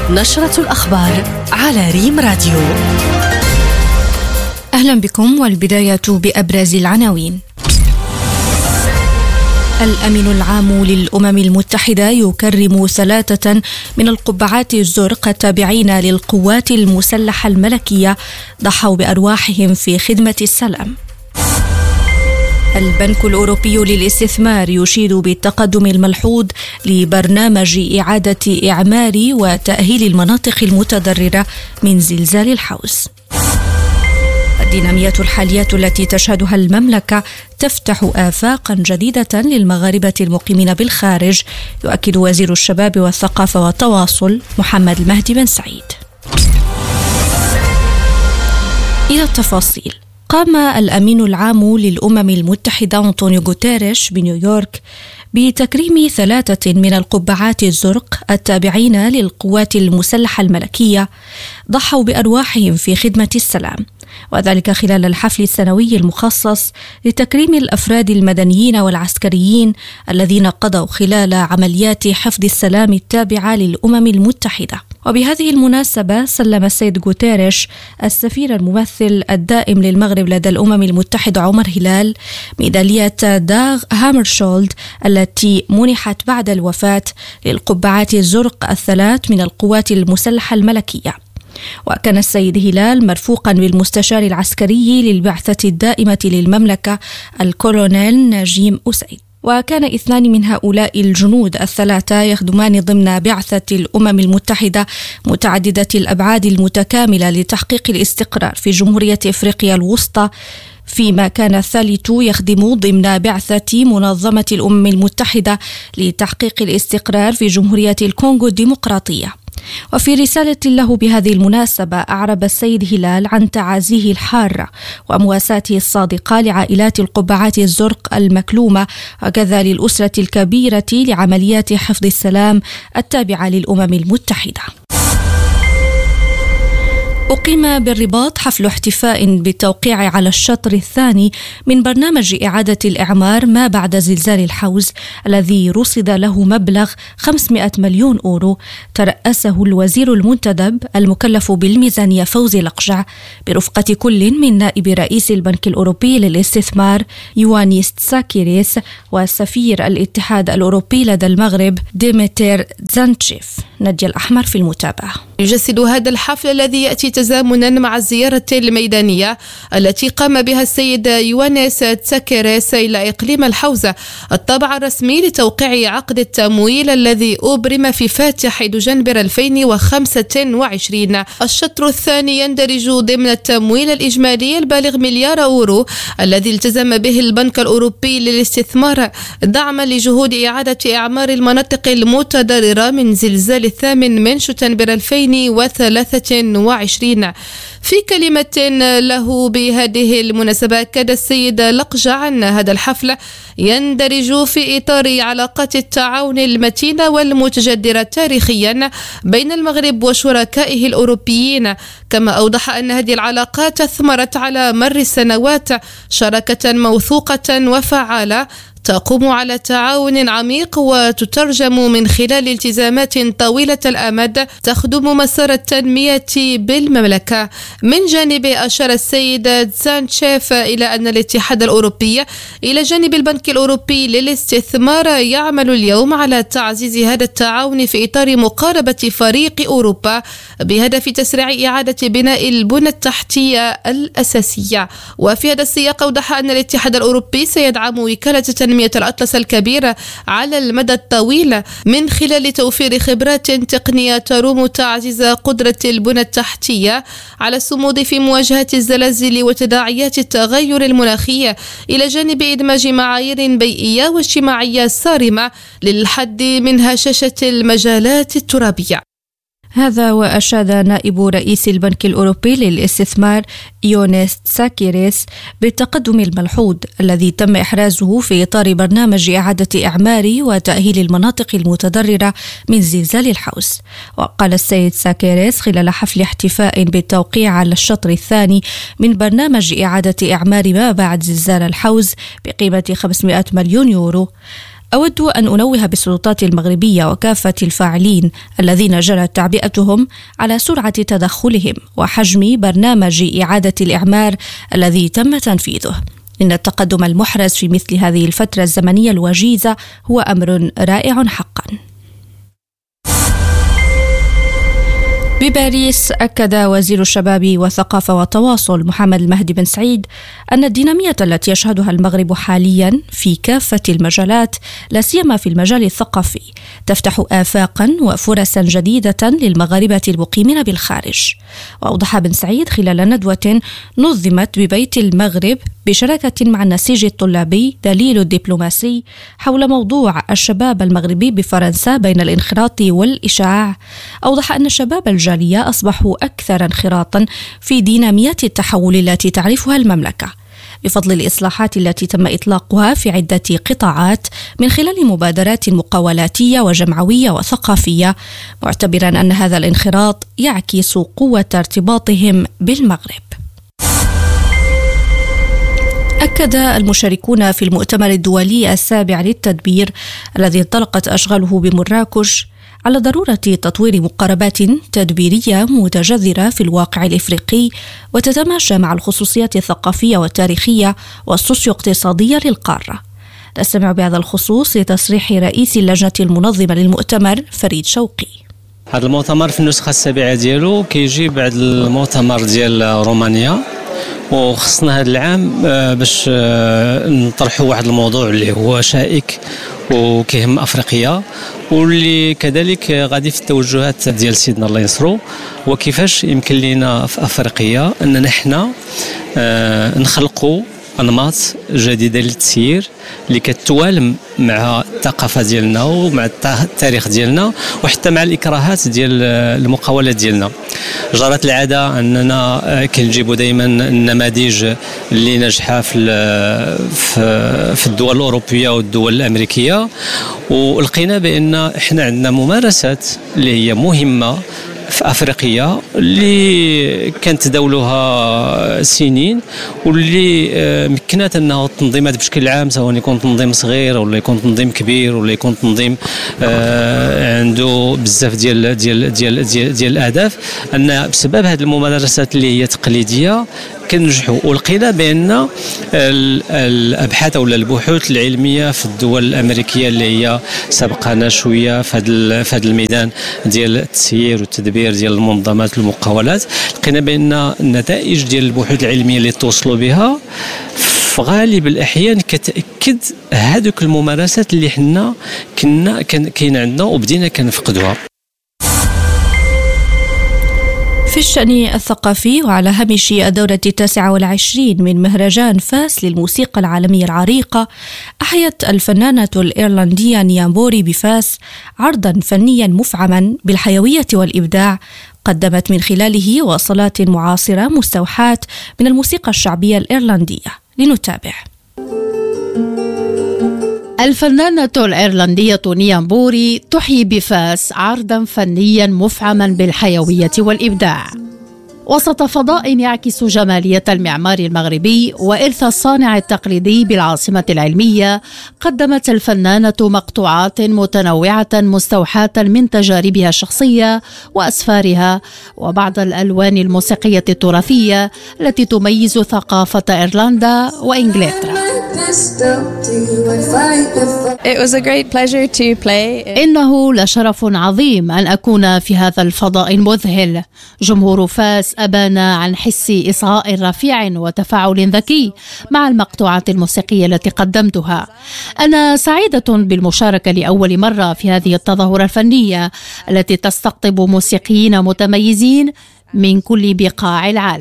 نشرة الأخبار على ريم راديو. أهلا بكم، والبداية بأبرز العناوين. الأمين العام للأمم المتحدة يكرم 3 من القبعات الزرق التابعين للقوات المسلحة الملكية ضحوا بأرواحهم في خدمة السلام. البنك الأوروبي للاستثمار يشيد بالتقدم الملحوظ لبرنامج إعادة إعمار وتأهيل المناطق المتضررة من زلزال الحوز. الدينامية الحالية التي تشهدها المملكة تفتح آفاقا جديدة للمغاربة المقيمين بالخارج، يؤكد وزير الشباب والثقافة والتواصل محمد المهدي بن سعيد. إلى التفاصيل. قام الأمين العام للأمم المتحدة أنطونيو غوتيريش بنيويورك بتكريم 3 من القبعات الزرق التابعين للقوات المسلحة الملكية ضحوا بأرواحهم في خدمة السلام، وذلك خلال الحفل السنوي المخصص لتكريم الأفراد المدنيين والعسكريين الذين قضوا خلال عمليات حفظ السلام التابعة للأمم المتحدة. وبهذه المناسبة سلم السيد غوتيريش السفير الممثل الدائم للمغرب لدى الأمم المتحدة عمر هلال ميدالية داغ هامرشولد التي منحت بعد الوفاة للقبعات الزرق 3 من القوات المسلحة الملكية. وكان السيد هلال مرفوقا بالمستشار العسكري للبعثة الدائمة للمملكة الكولونيل نجيم أسيد. وكان 2 من هؤلاء الجنود 3 يخدمان ضمن بعثة الأمم المتحدة متعددة الأبعاد المتكاملة لتحقيق الاستقرار في جمهورية إفريقيا الوسطى، فيما كان الثالث يخدم ضمن بعثة منظمة الأمم المتحدة لتحقيق الاستقرار في جمهورية الكونغو الديمقراطية. وفي رسالة له بهذه المناسبة أعرب السيد هلال عن تعازيه الحارة ومواساته الصادقة لعائلات القبعات الزرق المكلومة، وكذا للأسرة الكبيرة لعمليات حفظ السلام التابعة للأمم المتحدة. أقيم بالرباط حفل احتفاء بالتوقيع على الشطر الثاني من برنامج إعادة الإعمار ما بعد زلزال الحوز الذي رصد له مبلغ 500 مليون أورو، ترأسه الوزير المنتدب المكلف بالميزانية فوزي لقجع برفقة كل من نائب رئيس البنك الأوروبي للاستثمار يوانيس تساكيريس وسفير الاتحاد الأوروبي لدى المغرب ديمتر زانتشيف. نادية الأحمر في المتابعة. يجسد هذا الحفل الذي يأتي تزامنا مع الزيارة الميدانية التي قام بها السيد يوانيس تساكيريس إلى إقليم الحوزة التابع الرسمي لتوقيع عقد التمويل الذي أبرم في فاتح دجنبر 2025. الشطر الثاني يندرج ضمن التمويل الإجمالي البالغ مليار أورو الذي التزم به البنك الأوروبي للاستثمار دعما لجهود إعادة إعمار المناطق المتضررة من زلزال 8 شتنبر 2023. في كلمة له بهذه المناسبة أكد السيد لقجع أن هذا الحفل يندرج في إطار علاقات التعاون المتينة والمتجدرة تاريخيا بين المغرب وشركائه الأوروبيين، كما أوضح أن هذه العلاقات أثمرت على مر السنوات شراكة موثوقة وفعالة تقوم على تعاون عميق وتترجم من خلال التزامات طويلة الأمد تخدم مسار التنمية بالمملكة. من جانبه أشار السيد زانتشيف إلى أن الاتحاد الأوروبي إلى جانب البنك الأوروبي للاستثمار يعمل اليوم على تعزيز هذا التعاون في إطار مقاربة فريق أوروبا بهدف تسريع إعادة بناء البنى التحتية الأساسية. وفي هذا السياق أوضح أن الاتحاد الأوروبي سيدعم وكالة تنمية الأطلس الكبير على المدى الطويل من خلال توفير خبرات تقنية تروم تعزيز قدرة البنى التحتية على الصمود في مواجهة الزلازل وتداعيات التغير المناخي، إلى جانب إدماج معايير بيئية واجتماعية صارمة للحد من هشاشة المجالات الترابية. هذا وأشاد نائب رئيس البنك الأوروبي للاستثمار يونيس تساكيريس بالتقدم الملحوظ الذي تم إحرازه في إطار برنامج إعادة إعمار وتأهيل المناطق المتضررة من زلزال الحوز. وقال السيد تساكيريس خلال حفل احتفاء بالتوقيع على الشطر الثاني من برنامج إعادة إعمار ما بعد زلزال الحوز بقيمة 500 مليون يورو أود أن أنوه بالسلطات المغربية وكافة الفاعلين الذين جرت تعبئتهم على سرعة تدخلهم وحجم برنامج إعادة الإعمار الذي تم تنفيذه، إن التقدم المحرز في مثل هذه الفترة الزمنية الوجيزة هو أمر رائع حقا. بباريس أكد وزير الشباب والثقافة والتواصل محمد المهدي بن سعيد أن الدينامية التي يشهدها المغرب حاليا في كافة المجالات لا سيما في المجال الثقافي تفتح آفاقا وفرصا جديدة للمغاربة المقيمين بالخارج. وأوضح بن سعيد خلال ندوة نظمت ببيت المغرب بشراكة مع النسيج الطلابي دليل الدبلوماسي حول موضوع الشباب المغربي بفرنسا بين الانخراط والإشعاع، أوضح أن الشباب الجالية أصبحوا أكثر انخراطا في دينامية التحول التي تعرفها المملكة بفضل الإصلاحات التي تم إطلاقها في عدة قطاعات من خلال مبادرات مقاولاتية وجمعوية وثقافية، معتبرا أن هذا الانخراط يعكس قوة ارتباطهم بالمغرب. أكد المشاركون في المؤتمر الدولي السابع للتدبير الذي انطلقت أشغاله بمراكش على ضرورة تطوير مقاربات تدبيرية متجذرة في الواقع الإفريقي وتتماشى مع الخصوصيات الثقافية والتاريخية والسوسيو-اقتصادية للقارة. نستمع بهذا الخصوص لتصريح رئيس اللجنة المنظمة للمؤتمر فريد شوقي. هذا المؤتمر في النسخة السابعة ديالو كيجي بعد المؤتمر ديال رومانيا، وخصنا هذا العام باش نطرحوا واحد الموضوع اللي هو شائك وكيهم أفريقيا، واللي كذلك غادي في التوجهات ديال سيدنا الله ينصرو، وكيفاش يمكن لنا في أفريقيا أننا حنا نخلقوا أنماط جديدة للتسيير اللي كتوالم مع الثقافة ديالنا ومع التاريخ ديالنا وحتى مع الإكراهات ديال المقاولات ديالنا. جرت العادة أننا كنجيبوا دائما النماذج اللي ناجحة في الدول الأوروبية والدول الأمريكية، ولقينا بأن احنا عندنا ممارسات اللي هي مهمة في أفريقيا اللي كانت تداولها سنين، واللي مكنت أنه التنظيمات بشكل عام سواء يكون تنظيم صغير ولا يكون تنظيم كبير ولا يكون تنظيم عنده بزاف ديال ديال ديال ديال, ديال الأهداف، أن بسبب هذه الممارسات اللي هي تقليدية كنجحوا. ولقينا بأن الأبحاث أو البحوث العلمية في الدول الأمريكية اللي هي سبقنا شوية في هذا الميدان ديال التسيير والتدبير ديال المنظمات المقاولات، لقينا بأن النتائج ديال البحوث العلمية اللي توصلوا بها في غالب الأحيان كتأكد هذوك الممارسات اللي حنا كنا كاين عندنا وبدينا كنفقدوها. في الشأن الثقافي، وعلى هامش الدورة 29 من مهرجان فاس للموسيقى العالمية العريقة، أحيت الفنانة الإيرلندية نيامبوري بفاس عرضا فنيا مفعما بالحيوية والإبداع، قدمت من خلاله وصلات معاصرة مستوحاة من الموسيقى الشعبية الإيرلندية. لنتابع. الفنانة الإيرلندية نيامبوري تحيي بفاس عرضا فنيا مفعما بالحيوية والإبداع وسط فضاء يعكس جمالية المعمار المغربي وإرث الصانع التقليدي بالعاصمة العلمية. قدمت الفنانة مقطوعات متنوعة مستوحاة من تجاربها الشخصية وأسفارها وبعض الألوان الموسيقية التراثية التي تميز ثقافة إيرلندا وإنجلترا. إنه لشرف عظيم أن أكون في هذا الفضاء المذهل. جمهور فاس أبان عن حس إصغاء رفيع وتفاعل ذكي مع المقطوعات الموسيقية التي قدمتها. أنا سعيدة بالمشاركة لأول مرة في هذه التظاهرة الفنية التي تستقطب موسيقيين متميزين من كل بقاع العالم.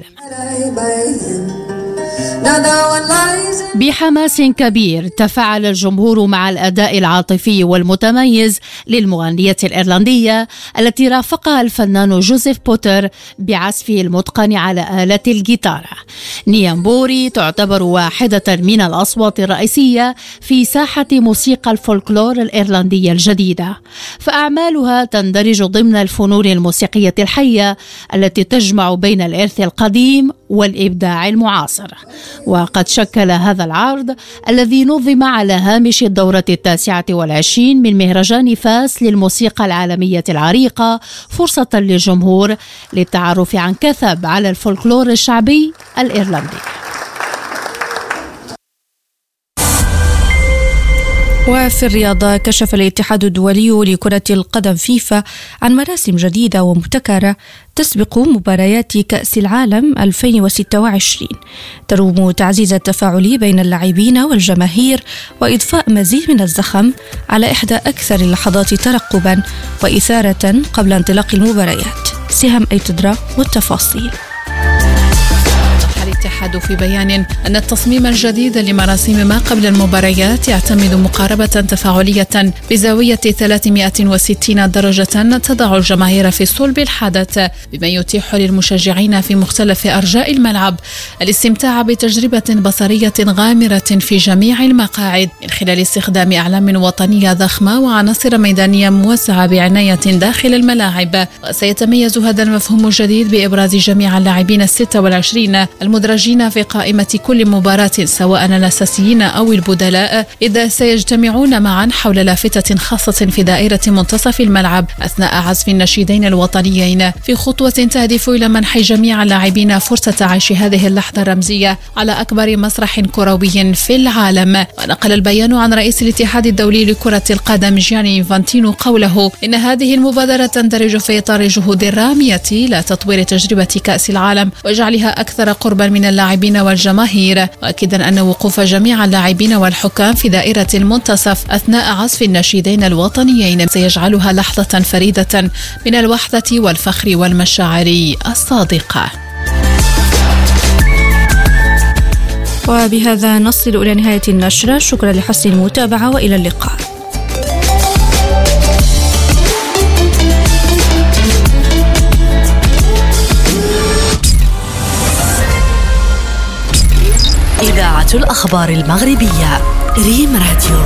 بحماس كبير تفاعل الجمهور مع الأداء العاطفي والمتميز للمغنية الإيرلندية التي رافقها الفنان جوزيف بوتر بعزفه المتقن على آلة الجيتارة. نيامبوري تعتبر واحدة من الأصوات الرئيسية في ساحة موسيقى الفولكلور الإيرلندية الجديدة، فأعمالها تندرج ضمن الفنون الموسيقية الحية التي تجمع بين الإرث القديم والإبداع المعاصر. وقد شكل هذا العرض الذي نظم على هامش الدورة 29 من مهرجان فاس للموسيقى العالمية العريقة فرصة للجمهور للتعرف عن كثب على الفولكلور الشعبي الإيرلندي. وفي الرياضة كشف الاتحاد الدولي لكرة القدم فيفا عن مراسم جديدة ومبتكرة تسبق مباريات كأس العالم 2026 تروم تعزيز التفاعل بين اللاعبين والجماهير وإضفاء مزيد من الزخم على إحدى أكثر اللحظات ترقبا وإثارة قبل انطلاق المباريات. سهام أيتدرا والتفاصيل. الاتحاد في بيان أن التصميم الجديد لمراسم ما قبل المباريات يعتمد مقاربة تفاعلية بزاوية 360 درجة تضع الجماهير في صلب الحدث، بما يتيح للمشجعين في مختلف أرجاء الملعب الاستمتاع بتجربة بصرية غامرة في جميع المقاعد من خلال استخدام أعلام وطنية ضخمة وعناصر ميدانية موسعة بعناية داخل الملاعب. وسيتميز هذا المفهوم الجديد بإبراز جميع اللاعبين 26 المدرجين في قائمة كل مباراة سواء الأساسيين أو البدلاء، إذا سيجتمعون معا حول لافتة خاصة في دائرة منتصف الملعب أثناء عزف النشيدين الوطنيين، في خطوة تهدف إلى منح جميع اللاعبين فرصة عيش هذه اللحظة الرمزية على أكبر مسرح كروي في العالم. ونقل البيان عن رئيس الاتحاد الدولي لكرة القدم جياني إنفانتينو قوله إن هذه المبادرة تندرج في إطار الجهود الرامية لتطوير تجربة كأس العالم وجعلها أكثر قربا من اللاعبين والجماهير، وأكدا أن وقوف جميع اللاعبين والحكام في دائرة المنتصف أثناء عزف النشيدين الوطنيين سيجعلها لحظة فريدة من الوحدة والفخر والمشاعر الصادقة. وبهذا نصل إلى نهاية النشرة. شكرا لحسن المتابعة وإلى اللقاء. إذاعة الأخبار المغربية ريم راديو.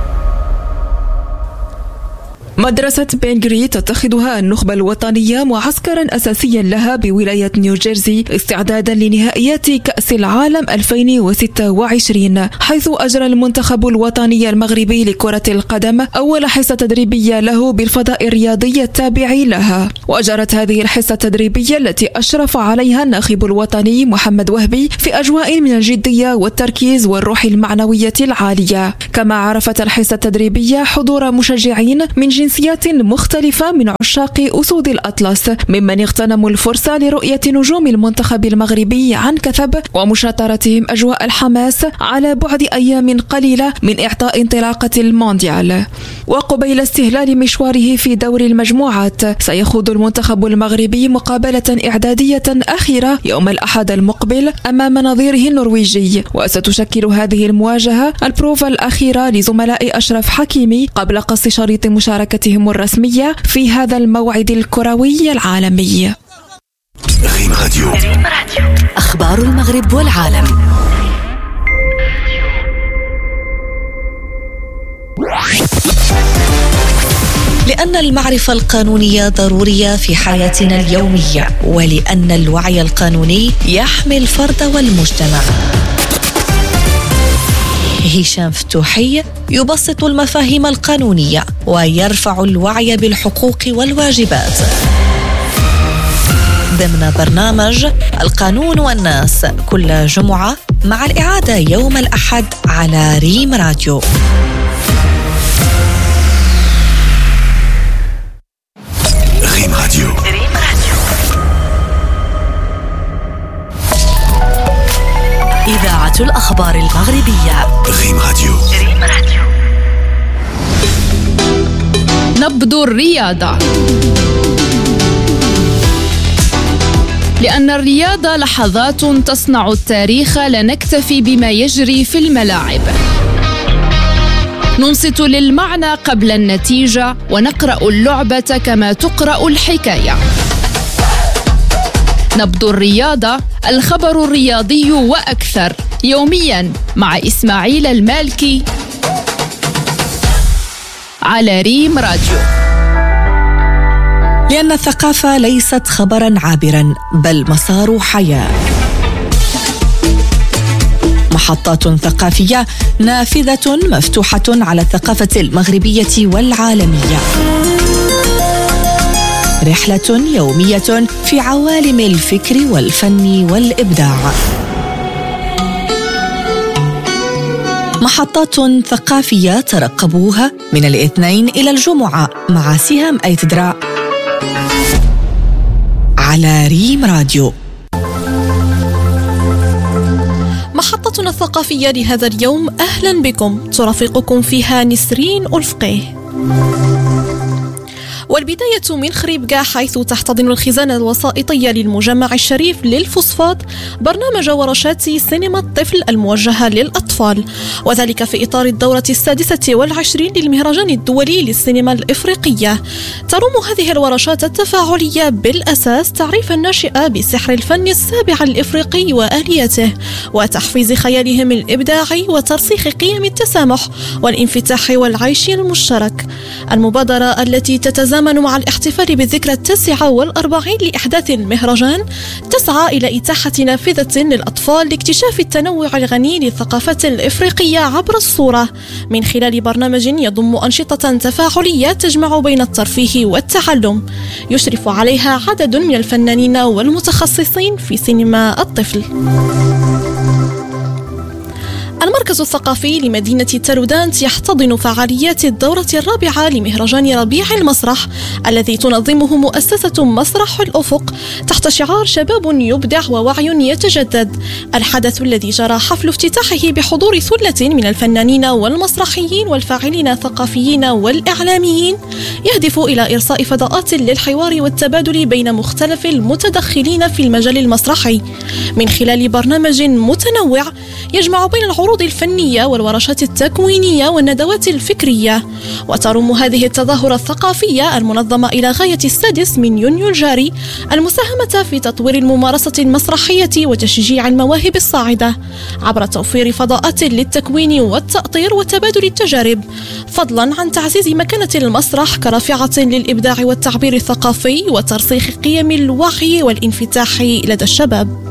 مدرسة بنغري تتخذها النخبة الوطنية معسكرا أساسيا لها بولاية نيوجيرسي استعدادا لنهائيات كأس العالم 2026، حيث أجرى المنتخب الوطني المغربي لكرة القدم أول حصة تدريبية له بالفضاء الرياضي التابع لها. وأجرت هذه الحصة التدريبية التي أشرف عليها الناخب الوطني محمد وهبي في أجواء من الجدية والتركيز والروح المعنوية العالية. كما عرفت الحصة التدريبية حضور مشجعين من جنسيات مختلفة من عشاق أسود الأطلس، ممن اغتنموا الفرصة لرؤية نجوم المنتخب المغربي عن كثب ومشاطرتهم أجواء الحماس على بعد أيام قليلة من إعطاء انطلاقة المونديال. وقبيل استهلال مشواره في دور المجموعات سيخوض المنتخب المغربي مقابلة إعدادية أخيرة يوم الأحد المقبل أمام نظيره النرويجي، وستشكل هذه المواجهة البروفا الأخيرة لزملاء أشرف حكيمي قبل قص شريط مشاركتهم الرسمية في هذا الموعد الكروي العالمي. ريم راديو. أخبار المغرب والعالم. لأن المعرفة القانونية ضرورية في حياتنا اليومية، ولأن الوعي القانوني يحمي الفرد والمجتمع. هشام فتوحي يبسط المفاهيم القانونية ويرفع الوعي بالحقوق والواجبات ضمن برنامج القانون والناس كل جمعة، مع الإعادة يوم الأحد على ريم راديو. ريم راديو. إذاعة الأخبار المغربية ريم راديو. نبض الرياضة. لأن الرياضة لحظات تصنع التاريخ، لا نكتفي بما يجري في الملاعب. ننصت للمعنى قبل النتيجة، ونقرأ اللعبة كما تقرأ الحكاية. نبض الرياضة، الخبر الرياضي وأكثر، يوميا مع إسماعيل المالكي على ريم راديو. لأن الثقافة ليست خبرا عابرا بل مسار حياة. محطات ثقافية نافذة مفتوحة على الثقافة المغربية والعالمية. رحلة يومية في عوالم الفكر والفن والإبداع. محطات ثقافية ترقبوها من الاثنين إلى الجمعة مع سهام أيتدرا على ريم راديو. محطتنا الثقافية لهذا اليوم، أهلا بكم، ترافقكم فيها نسرين الفقيه. والبداية من خريبكا، حيث تحتضن الخزانة الوسائطية للمجمع الشريف للفوسفات برنامج ورشات سينما الطفل الموجهة للأطفال، وذلك في إطار الدورة 26 للمهرجان الدولي للسينما الإفريقية. تروم هذه الورشات التفاعلية بالأساس تعريف الناشئة بسحر الفن السابع الإفريقي وآليته، وتحفيز خيالهم الإبداعي وترسيخ قيم التسامح والانفتاح والعيش المشترك. المبادرة التي تتزامن مع الاحتفال بالذكرى 49 لإحداث المهرجان تسعى إلى إتاحة نافذة للأطفال لاكتشاف التنوع الغني للثقافة الإفريقية عبر الصورة، من خلال برنامج يضم أنشطة تفاعلية تجمع بين الترفيه والتعلم، يشرف عليها عدد من الفنانين والمتخصصين في سينما الطفل. المركز الثقافي لمدينة تارودانت يحتضن فعاليات الدورة 4 لمهرجان ربيع المسرح الذي تنظمه مؤسسة مسرح الأفق تحت شعار شباب يبدع ووعي يتجدد. الحدث الذي جرى حفل افتتاحه بحضور ثلة من الفنانين والمسرحيين والفاعلين الثقافيين والإعلاميين يهدف إلى إرساء فضاءات للحوار والتبادل بين مختلف المتدخلين في المجال المسرحي من خلال برنامج متنوع يجمع بين العروض الفنية والورشات التكوينية والندوات الفكرية. وتروم هذه التظاهرة الثقافية المنظمة إلى غاية 6 من يونيو الجاري المساهمة في تطوير الممارسة المسرحية وتشجيع المواهب الصاعدة عبر توفير فضاءات للتكوين والتأطير وتبادل التجارب، فضلا عن تعزيز مكانة المسرح كرافعة للإبداع والتعبير الثقافي وترسيخ قيم الوعي والانفتاح لدى الشباب.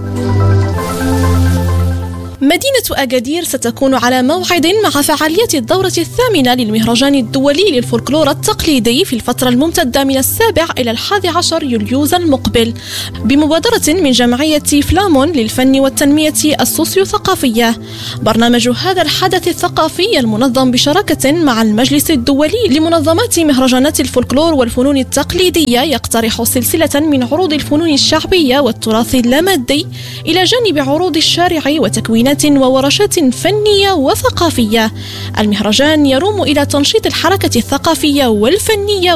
مدينة أكادير ستكون على موعد مع فعاليات الدورة 8 للمهرجان الدولي للفولكلور التقليدي في الفترة الممتدة من 7 إلى 11 يوليوز المقبل، بمبادرة من جمعية فلامون للفن والتنمية السوسيو-ثقافية. برنامج هذا الحدث الثقافي المنظم بشراكة مع المجلس الدولي لمنظمات مهرجانات الفولكلور والفنون التقليدية يقترح سلسلة من عروض الفنون الشعبية والتراث اللامادي إلى جانب عروض الشارع وتكوينات وورشات فنية وثقافية. المهرجان يروم إلى تنشيط الحركة الثقافية والفنية